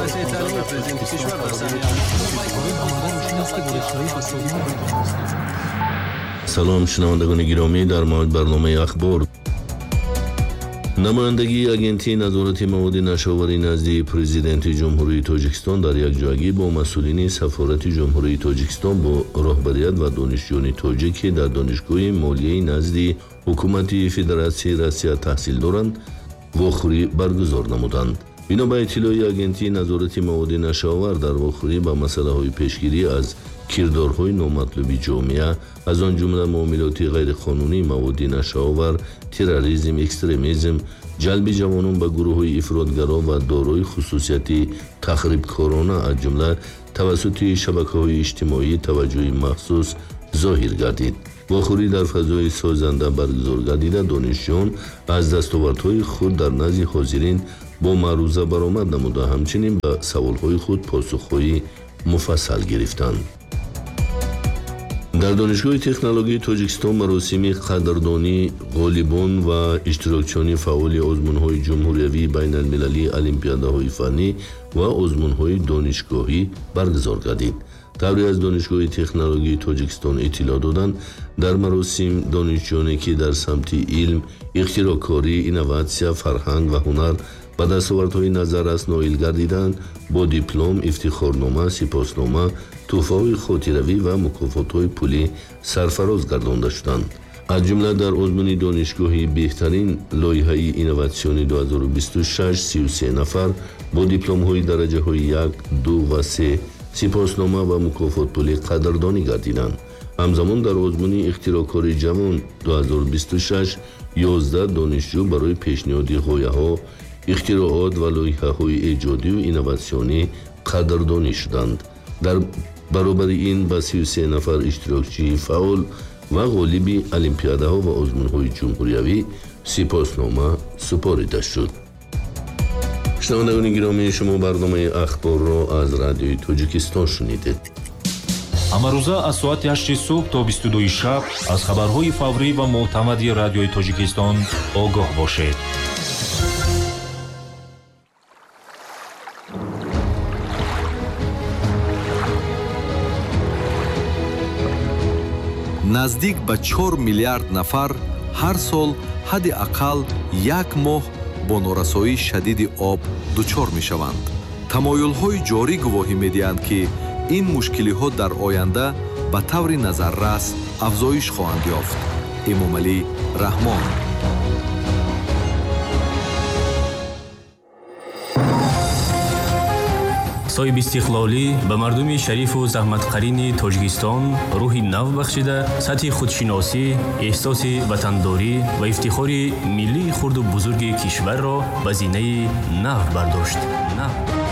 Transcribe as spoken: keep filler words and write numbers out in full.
салом шунавандагони гиромӣ, дар мавъид барномаи ахбор. намояндагии агентии назорати маводи нашоварӣ назди президенти ҷумҳурии тоҷикистон дар якҷоягӣ бо масъулини сафорати ҷумҳурии тоҷикистон бо роҳбарият ва донишҷӯёни тоҷик ки дар донишгоҳи молияи назди ҳукумати федератсияи Россия таҳсил доранд, вохӯрӣ баргузор намуданд. бино ба иттилои агентии назорати маводи нашовар, дар вохӯрӣ ба масъалаҳои пешгирӣ аз кирдорҳои номатлуби ҷомеа, аз он ҷумла муомилоти ғайриқонунии маводи нашовар, терроризм, экстремизм, ҷалби ҷавонон ба гурӯҳҳои ифротгаро ва дорои хусусияти тахрибкорона аз ҷумла тавассути шабакаҳои иҷтимоӣ таваҷҷӯҳи махсус зоҳир гардид. вохӯрӣ дар фазои созанда баргузор гардида, донишҷӯён аз дастовардҳои худ дар назди ҳозирин бо маъруза баромад намуда, ҳамчунин ба саволҳои худ посухҳои муфассал гирифтанд. дар донишгоҳи технологии тоҷикистон маросими қадрдонӣ ғолибон ва иштирокчиёни фаъоли озмунҳои ҷумҳуриявии байналмилалии олимпиадаҳои фаннӣ ва озмунҳои донишгоҳӣ баргузор гардид. тавре аз донишгоҳи технологии тоҷикистон иттилоъ доданд, дар маросим донишҷӯёне ки дар самти илм, ихтироъкорӣ, инноватсия, фарҳанг ва ҳунар ба дастовардҳои назаррас ноил гардиданд, бо диплом, ифтихорнома, сипоснома, тӯҳфаҳои хотиравӣ ва мукофотҳои пулӣ сарфароз гардонда шуданд. аз ҷумла дар озмуни донишгоҳи беҳтарин лоиҳаи инноватсиони ду ҳазору бисту шаш си ю се нафар бо дипломҳои дараҷаҳои як, ду ва се сипоснома ва мукофотпулӣ қадрдонӣ гардиданд. ҳамзамон дар озмуни ихтироъкори ҷавон ду ҳазору бисту шаш ёздаҳ донишҷӯ барои пешниҳоди ғояҳо, ихтироот ва лоиҳаҳои эҷодиву инноватсионӣ қадрдонӣ шуданд. дар баробари ин ба си ю се нафар иштирокчии фаъол ва ғолиби олимпиадаҳо ва озмунҳои ҷумҳуриявӣ сипоснома супорида шуд. шунавандагони гиромӣ, шумо барномаи ахборро аз радиои Тоҷикистон шунидед. ҳамарӯза аз соати ҳашти субҳ то бисту дуи шаб аз хабарҳои фаврӣ ва мӯътамади радиои Тоҷикистон огоҳ бошед. наздик ба чор миллиард нафар ҳар сол ҳадди ақал як моҳ бо норасоии шадиди об дучор мешаванд. тамоюлҳои ҷорӣ гувоҳӣ медиҳанд, ки ин мушкилиҳо дар оянда ба таври назаррас афзоиш хоҳанд ёфт. эмомалӣ раҳмон. соҳиб истиқлолӣ ба мардуми шарифу заҳматқарини Тоҷикистон рӯҳи нав бахшида, сатҳи худшиносӣ, эҳсоси ватандорӣ ва ифтихори миллии хурду бузурги кишварро ба зинаи нав бардошт.